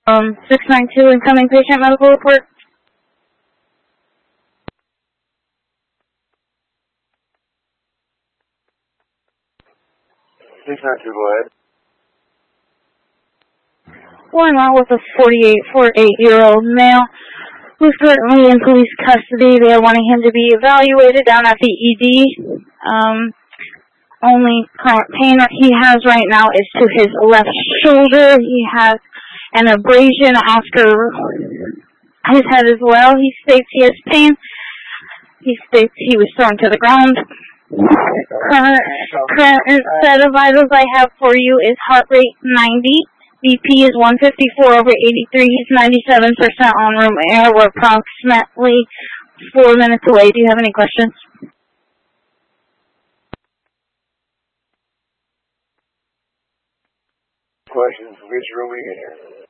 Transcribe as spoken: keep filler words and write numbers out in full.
Um, six nine two incoming patient medical report. six nine two, go ahead. Going on with a forty-eight, forty-eight-year-old male who's currently in police custody. They are wanting him to be evaluated down at the E D. Um, only current pain he has right now is to his left shoulder. He has an abrasion after his head as well. He states he has pain. He states he was thrown to the ground. Current, current set of vitals I have for you is heart rate ninety. B P is one fifty-four over eighty-three. He's ninety-seven percent on room air. We're approximately four minutes away. Do you have any questions? Questions? Which room we in here?